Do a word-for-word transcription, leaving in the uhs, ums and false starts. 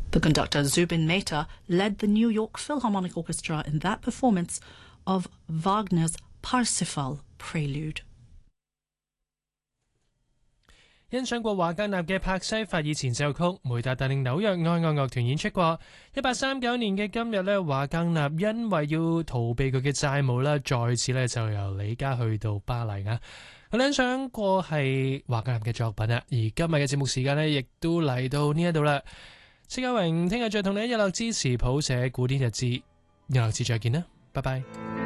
The conductor Zubin Mehta led the New York Philharmonic Orchestra in that performance of Wagner's Parsifal Prelude. 欣賞過華格納嘅柏西法爾前奏曲，梅達帶領紐約愛樂樂團演出過。一八三九年嘅今日呢，華格納因為要逃避佢嘅債務啦，再次呢就由里加去到巴黎啊。我欣賞過係華格納嘅作品啊，而今日嘅節目時間呢，亦都嚟到呢一度啦。戚家榮聽日再同你一日落支持譜寫古典日誌，日落次再見啦，拜拜。